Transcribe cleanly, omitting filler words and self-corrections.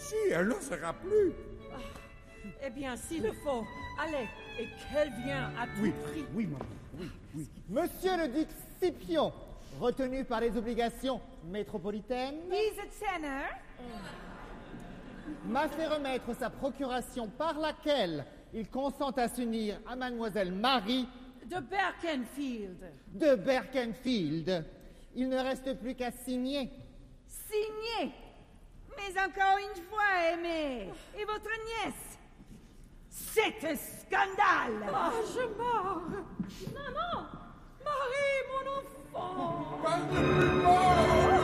Si, elle ne sera plus. Eh bien, s'il le faut, allez, et qu'elle vienne à tout prix. Oui, maman, oui. Monsieur le duc Scipion, retenu par les obligations métropolitaines, He's a tenor. m'a fait remettre sa procuration par laquelle il consent à s'unir à mademoiselle Marie De Berkenfield. de Berkenfield. Il ne reste plus qu'à signer. Signé. Mais encore une fois, aimé. Et votre nièce? C'est un scandale. Oh, je meurs. Maman! Marie, mon enfant! Pas de plus mort.